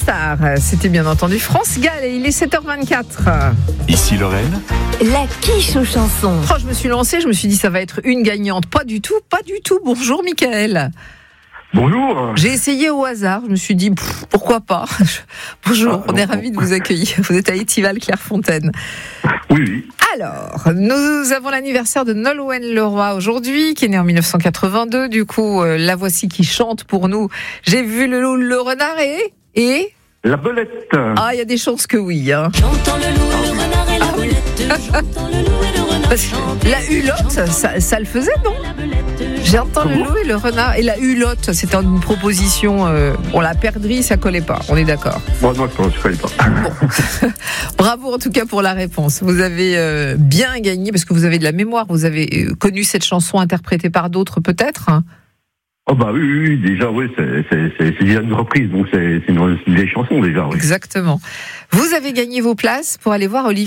Star, c'était bien entendu France Gall et il est 7h24. Ici Lorraine. La quiche aux chansons. Oh, je me suis lancée, je me suis dit ça va être une gagnante. Pas du tout. Bonjour Mickaël. Bonjour. J'ai essayé au hasard, je me suis dit pourquoi pas. Bonjour, on est ravis de vous accueillir. Vous êtes à Étival, Clairefontaine. Oui. Alors, nous avons l'anniversaire de Nolwenn Leroy aujourd'hui, qui est née en 1982. Du coup, la voici qui chante pour nous. J'ai vu le loup, le renard et... La belette. Ah, il y a des chances que oui. Hein. J'entends le loup, le renard et la belette. J'entends le loup et le renard. Parce que la hulotte, ça le faisait, non? J'entends le loup et le renard. Et la hulotte, c'était une proposition. On la perdrie, ça collait pas. On est d'accord. Bon, non, je ne connais pas. Bon. Bravo en tout cas pour la réponse. Vous avez bien gagné parce que vous avez de la mémoire. Vous avez connu cette chanson interprétée par d'autres, peut-être? Oh bah oui, déjà, oui, c'est déjà une reprise, donc c'est une vieille chanson déjà. Oui. Exactement. Vous avez gagné vos places pour aller voir Olivier